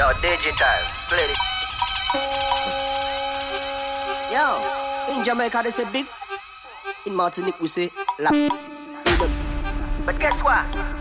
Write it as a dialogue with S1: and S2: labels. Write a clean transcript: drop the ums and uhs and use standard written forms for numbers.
S1: Yo, digital, play it. Yo, in Jamaica they say big. In Martinique we say lap. But guess what?